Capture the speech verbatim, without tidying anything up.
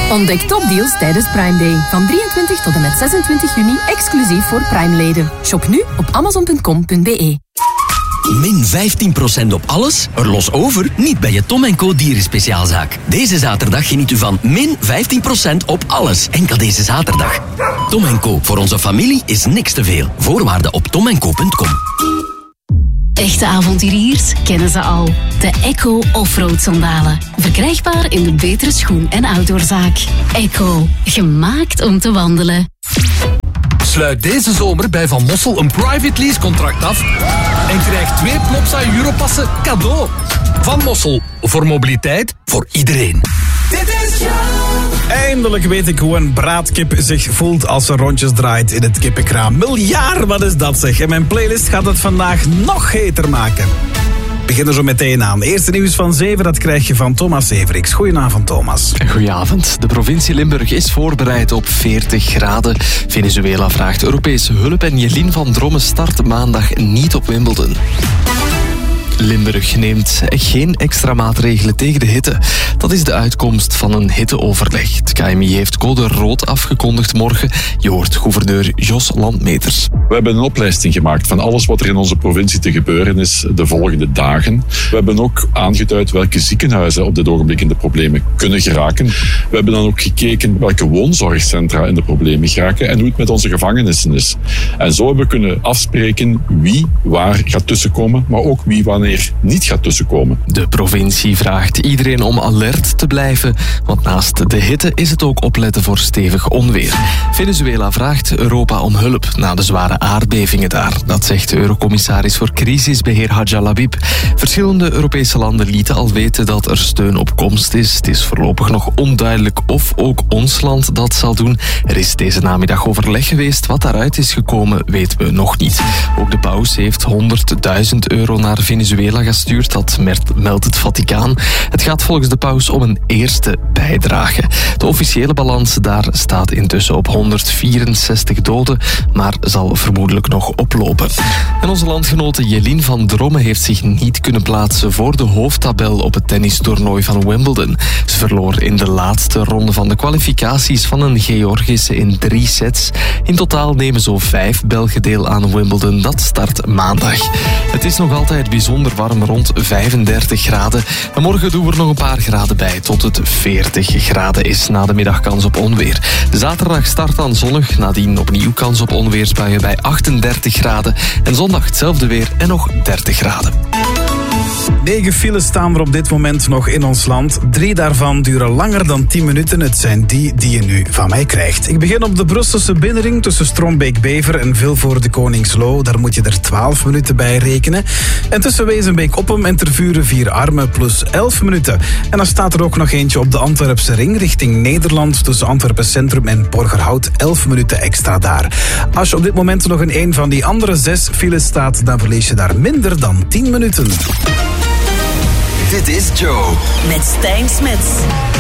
Ontdek topdeals tijdens Prime Day. Van drieëntwintig tot en met zesentwintig juni, exclusief voor Prime-leden. Shop nu op amazon punt com punt b e. Min vijftien procent op alles? Er los over, niet bij je Tom en Co dierenspeciaalzaak. Deze zaterdag geniet u van min vijftien procent op alles. Enkel deze zaterdag. Tom en Co, voor onze familie is niks te veel. Voorwaarden op tom en co punt com. Echte avonturiers kennen ze al. De Echo Offroad sandalen. Verkrijgbaar in de betere schoen- en outdoorzaak. Echo, gemaakt om te wandelen. Sluit deze zomer bij Van Mossel een private lease contract af en krijg twee Plopsa Europassen cadeau. Van Mossel, voor mobiliteit, voor iedereen. Dit is Eindelijk weet ik hoe een braadkip zich voelt als ze rondjes draait in het kippenkraam. Miljard, wat is dat zeg? En mijn playlist gaat het vandaag nog heter maken. We beginnen zo meteen aan. Eerste nieuws van zeven, dat krijg je van Thomas Severiks. Goedenavond, Thomas. Goedenavond. De provincie Limburg is voorbereid op veertig graden. Venezuela vraagt Europese hulp en Jelien van Dromme start maandag niet op Wimbledon. Limburg neemt geen extra maatregelen tegen de hitte. Dat is de uitkomst van een hitteoverleg. Het K M I heeft code rood afgekondigd morgen. Je hoort gouverneur Jos Landmeters. We hebben een oplijsting gemaakt van alles wat er in onze provincie te gebeuren is de volgende dagen. We hebben ook aangeduid welke ziekenhuizen op dit ogenblik in de problemen kunnen geraken. We hebben dan ook gekeken welke woonzorgcentra in de problemen geraken en hoe het met onze gevangenissen is. En zo hebben we kunnen afspreken wie waar gaat tussenkomen, maar ook wie wanneer niet gaat tussenkomen. De provincie vraagt iedereen om alert te blijven, want naast de hitte is het ook opletten voor stevig onweer. Venezuela vraagt Europa om hulp na de zware aardbevingen daar. Dat zegt de Eurocommissaris voor crisisbeheer Hadja Labib. Verschillende Europese landen lieten al weten dat er steun op komst is. Het is voorlopig nog onduidelijk of ook ons land dat zal doen. Er is deze namiddag overleg geweest. Wat daaruit is gekomen, weten we nog niet. Ook de paus heeft honderdduizend euro naar Venezuela gestuurd, dat meldt het Vaticaan. Het gaat volgens de paus om een eerste bijdrage. De officiële balans daar staat intussen op honderdvierenzestig doden, maar zal vermoedelijk nog oplopen. En onze landgenote Jelien van Dromme heeft zich niet kunnen plaatsen voor de hoofdtabel op het tennistoernooi van Wimbledon. Ze verloor in de laatste ronde van de kwalificaties van een Georgische in drie sets. In totaal nemen zo vijf Belgen deel aan Wimbledon. Dat start maandag. Het is nog altijd bijzonder warm, rond vijfendertig graden. En morgen doen we er nog een paar graden bij, tot het veertig graden is. Na de middag kans op onweer. Zaterdag start dan zonnig, nadien opnieuw kans op onweersbuien bij achtendertig graden. En zondag hetzelfde weer en nog dertig graden. Negen files staan er op dit moment nog in ons land. Drie daarvan duren langer dan tien minuten. Het zijn die die je nu van mij krijgt. Ik begin op de Brusselse binnenring tussen Strombeek-Bever en Vilvoorde Koningslo. Daar moet je er twaalf minuten bij rekenen. En tussen Wezenbeek-Oppem en Tervuren Vier-Armen plus elf minuten. En dan staat er ook nog eentje op de Antwerpse ring richting Nederland tussen Antwerpen Centrum en Borgerhout. elf minuten extra daar. Als je op dit moment nog in een van die andere zes files staat, dan verlies je daar minder dan tien minuten. Dit is Joe. Met Stijn Smits.